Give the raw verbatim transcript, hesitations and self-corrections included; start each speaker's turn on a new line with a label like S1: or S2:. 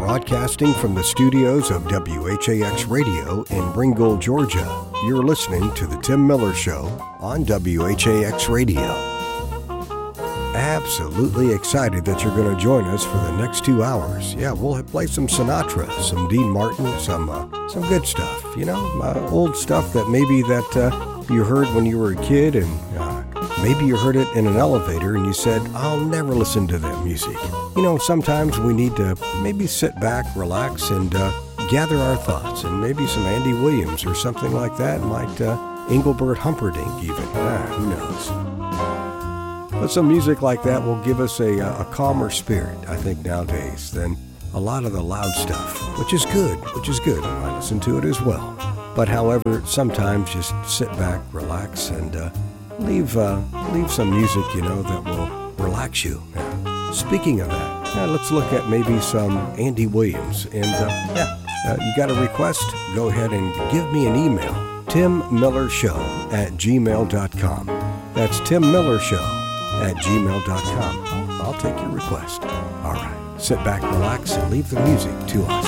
S1: Broadcasting from the studios of W H A X Radio in Ringgold, Georgia, you're listening to The Tim Miller Show on W H A X Radio. Absolutely excited that you're going to join us for the next two hours. Yeah, we'll play some Sinatra, some Dean Martin, some uh, some good stuff, you know, uh, old stuff that maybe that uh, you heard when you were a kid, and uh, maybe you heard it in an elevator and you said, I'll never listen to that music. You know, sometimes we need to maybe sit back, relax, and uh, gather our thoughts, and maybe some Andy Williams or something like that, might uh, Engelbert Humperdinck even, ah, who knows. But some music like that will give us a, a calmer spirit, I think, nowadays, than a lot of the loud stuff, which is good, which is good. I listen to it as well. But however, sometimes just sit back, relax, and uh, leave uh, leave some music, you know, that will relax you. Now, speaking of that, uh, let's look at maybe some Andy Williams. And uh, yeah, uh, you got a request? Go ahead and give me an email, tim miller show at gmail dot com. That's tim miller show at gmail dot com. I'll take your request. All right, sit back, relax, and leave the music to us.